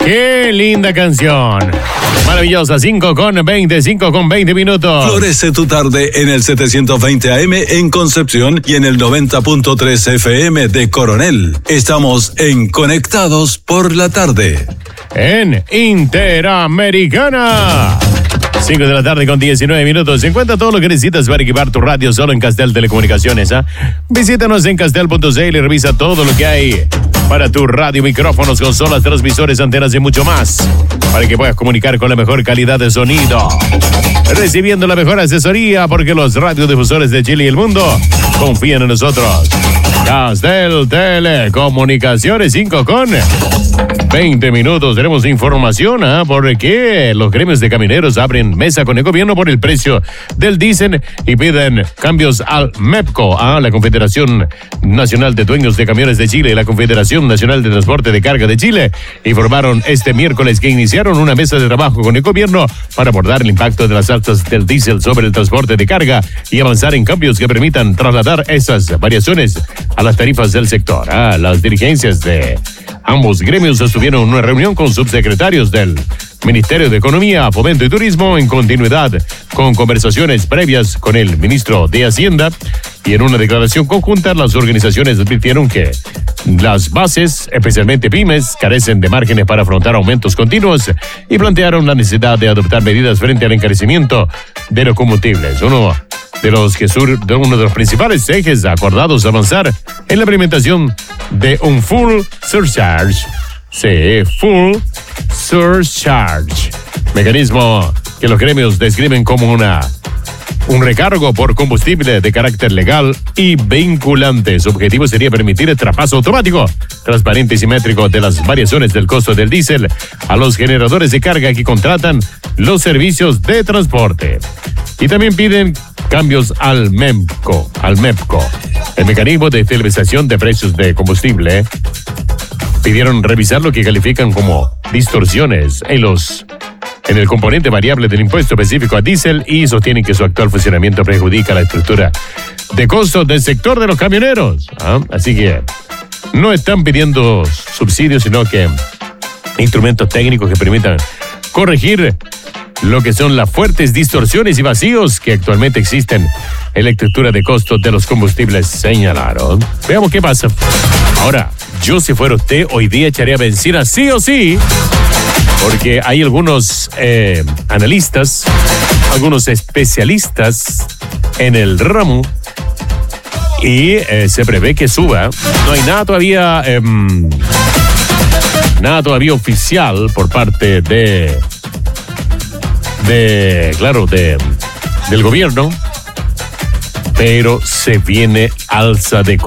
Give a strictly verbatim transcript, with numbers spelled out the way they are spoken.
¡Qué linda canción! Maravillosa, cinco con veinte, cinco con veinte minutos. Florece tu tarde en el setecientos veinte A M en Concepción y en el noventa punto tres F M de Coronel. Estamos en Conectados por la Tarde. En Interamericana. cinco de la tarde con diecinueve minutos. Se encuentra todo lo que necesitas para equipar tu radio solo en Castel Telecomunicaciones. ¿eh? Visítanos en castel punto c l y revisa todo lo que hay para tu radio, micrófonos, consolas, transmisores, antenas y mucho más, para que puedas comunicar con la mejor calidad de sonido, recibiendo la mejor asesoría, porque los radiodifusores de Chile y el mundo confían en nosotros. Castel Telecomunicaciones, cinco con veinte minutos. Tenemos información ¿eh? porque los gremios de camioneros abren mesa con el gobierno por el precio del diésel y piden cambios al MEPCO, a la Confederación Nacional de Dueños de Camiones de Chile y la Confederación Nacional de Transporte de Carga de Chile. Informaron este miércoles que iniciaron una mesa de trabajo con el gobierno para abordar el impacto de las alzas del diésel sobre el transporte de carga y avanzar en cambios que permitan trasladar esas variaciones a las tarifas del sector. Ah, las dirigencias de ambos gremios estuvieron en una reunión con subsecretarios del Ministerio de Economía, Fomento y Turismo en continuidad con conversaciones previas con el ministro de Hacienda, y en una declaración conjunta las organizaciones advirtieron que las bases, especialmente pymes, carecen de márgenes para afrontar aumentos continuos y plantearon la necesidad de adoptar medidas frente al encarecimiento de los combustibles. Uno de los que sur, de uno de los principales ejes acordados avanzar en la implementación de un full surcharge. Sí, full surcharge. Mecanismo que los gremios describen como una un recargo por combustible de carácter legal y vinculante. Su objetivo sería permitir el traspaso automático, transparente y simétrico de las variaciones del costo del diésel a los generadores de carga que contratan los servicios de transporte. Y también piden cambios al MEPCO, al MEPCO, el mecanismo de estabilización de precios de combustible. Pidieron revisar lo que califican como distorsiones en los en el componente variable del impuesto específico a diésel y sostienen que su actual funcionamiento perjudica la estructura de costos del sector de los camioneros. ¿Ah? Así que no están pidiendo subsidios, sino que instrumentos técnicos que permitan corregir lo que son las fuertes distorsiones y vacíos que actualmente existen en la estructura de costos de los combustibles, señalaron. Veamos qué pasa. Ahora, yo si fuera usted, hoy día echaría benzina sí o sí, porque hay algunos eh, analistas, algunos especialistas en el ramo y eh, se prevé que suba. No hay nada todavía, eh, nada todavía oficial por parte de, de, claro, de, del gobierno, pero se viene alza de